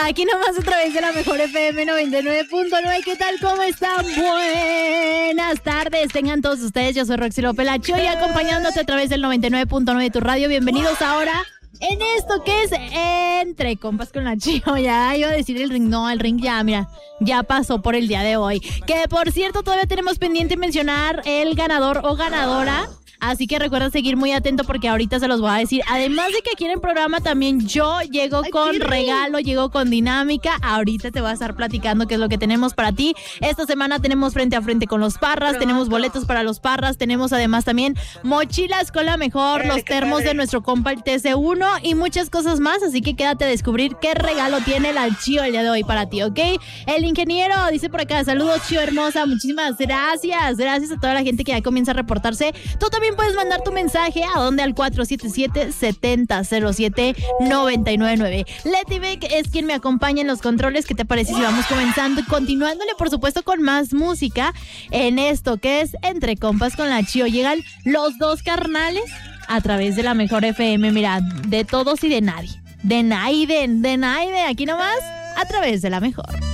Aquí nomás a través de la mejor FM 99.9. ¿Qué tal? ¿Cómo están? Buenas tardes. Tengan todos ustedes. Yo soy Roxy López La Choy, acompañándote a través del 99.9 de tu radio. Bienvenidos ahora en esto que es Entre Compas con la Chio. Ya iba a decir el ring. No, el ring ya, mira, ya pasó por el día de hoy. Que por cierto, todavía tenemos pendiente mencionar el ganador o ganadora. Así que recuerda seguir muy atento porque ahorita se los voy a decir. Además de que aquí en el programa también yo llego con regalo, llego con dinámica. Ahorita te voy a estar platicando qué es lo que tenemos para ti. Esta semana tenemos frente a frente con los Parras, tenemos boletos para los Parras, tenemos además también mochilas con la mejor, los termos de nuestro compa el TC1 y muchas cosas más. Así que quédate a descubrir qué regalo tiene la Chio el día de hoy para ti, ¿ok? El ingeniero dice por acá, saludos Chio hermosa, muchísimas gracias. Gracias a toda la gente que ya comienza a reportarse. Tú también puedes mandar tu mensaje a donde al 477-7007-999. Leti Beck es quien me acompaña en los controles. ¿Qué te parece si vamos comenzando y continuándole, por supuesto, con más música en esto que es Entre Compas con la Chio? Llegan los dos carnales a través de la mejor FM. Mira, de todos y de nadie. De Naiden, aquí nomás a través de la mejor.